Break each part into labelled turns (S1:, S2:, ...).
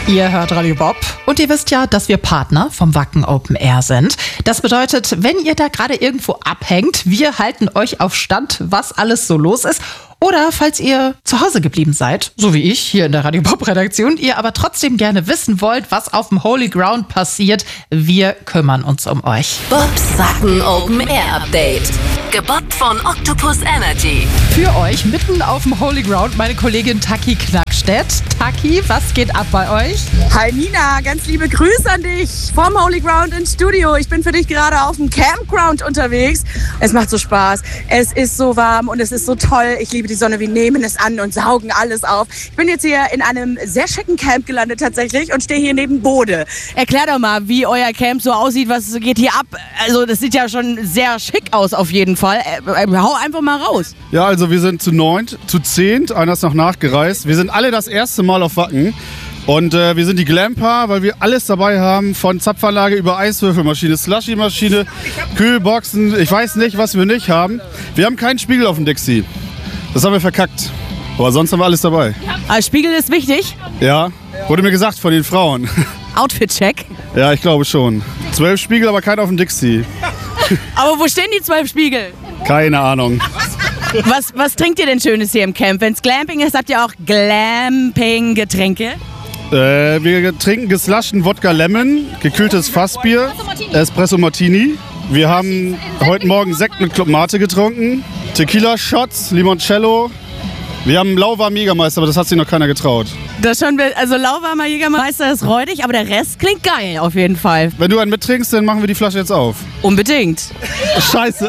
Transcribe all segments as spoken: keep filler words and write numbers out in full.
S1: Ihr hört Radio Bob und ihr wisst ja, dass wir Partner vom Wacken Open Air sind. Das bedeutet, wenn ihr da gerade irgendwo abhängt, wir halten euch auf Stand, was alles so los ist. Oder falls ihr zu Hause geblieben seid, so wie ich hier in der Radio Bob Redaktion, ihr aber trotzdem gerne wissen wollt, was auf dem Holy Ground passiert, wir kümmern uns um euch.
S2: Bobs Wacken Open Air Update. Gebobbt von Octopus Energy.
S1: Für euch mitten auf dem Holy Ground meine Kollegin Taki Knackstedt. Taki, was geht ab bei euch?
S3: Hi Nina, ganz liebe Grüße an dich vom Holy Ground ins Studio. Ich bin für dich gerade auf dem Campground unterwegs. Es macht so Spaß, es ist so warm und es ist so toll. Ich liebe die Sonne, wir nehmen es an und saugen alles auf. Ich bin jetzt hier in einem sehr schicken Camp gelandet tatsächlich und stehe hier neben Bode.
S4: Erklär doch mal, wie euer Camp so aussieht, was geht hier ab? Also das sieht ja schon sehr schick aus auf jeden Fall. Äh, äh, hau einfach mal raus.
S5: Ja, also wir sind zu neunt, zu zehnt, einer ist noch nachgereist. Wir sind alle das erste Mal auf Wacken. Und äh, wir sind die Glamper, weil wir alles dabei haben, von Zapfanlage über Eiswürfelmaschine, Slushy-Maschine, Kühlboxen, ich weiß nicht, was wir nicht haben. Wir haben keinen Spiegel auf dem Dixie. Das haben wir verkackt. Aber sonst haben wir alles dabei.
S4: Also Spiegel ist wichtig.
S5: Ja, wurde mir gesagt von den Frauen.
S4: Outfit-Check.
S5: Ja, ich glaube schon. Zwölf Spiegel, aber keiner auf dem Dixie.
S4: Aber wo stehen die zwölf Spiegel?
S5: Keine Ahnung.
S4: Was, was trinkt ihr denn Schönes hier im Camp? Wenn es Glamping ist, habt ihr auch Glamping-Getränke?
S5: Äh, wir trinken gesluschten Wodka Lemon, gekühltes Fassbier, Espresso Martini. Wir haben heute Morgen Sekt mit Club Mate getrunken, Tequila-Shots, Limoncello. Wir haben lauwarmen Jägermeister, aber das hat sich noch keiner getraut.
S4: Das schon, also lauwarmer Jägermeister ist räudig, aber der Rest klingt geil auf jeden Fall.
S5: Wenn du einen mittrinkst, dann machen wir die Flasche jetzt auf.
S4: Unbedingt.
S5: Scheiße.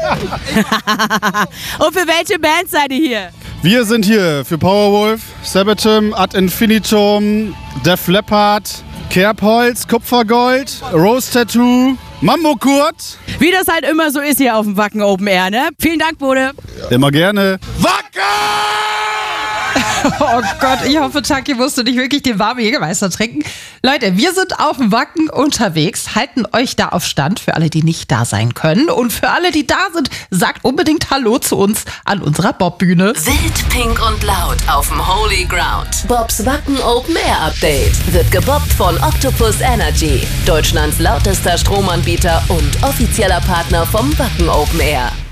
S4: Und für welche Band seid ihr hier?
S5: Wir sind hier für Powerwolf, Sabaton, Ad Infinitum, Def Leppard, Kerbholz, Kupfergold, Rose Tattoo, Mambo Kurt.
S4: Wie das halt immer so ist hier auf dem Wacken Open Air, ne? Vielen Dank, Bode.
S5: Immer gerne. Wacken!
S1: Oh Gott, ich hoffe, Taki musst du nicht wirklich den warmen Jägermeister trinken. Leute, wir sind auf dem Wacken unterwegs, halten euch da auf Stand für alle, die nicht da sein können. Und für alle, die da sind, sagt unbedingt Hallo zu uns an unserer Bobbühne.
S2: Wild, pink und laut auf dem Holy Ground. Bobs Wacken Open Air Update wird gebobbt von Octopus Energy, Deutschlands lautester Stromanbieter und offizieller Partner vom Wacken Open Air.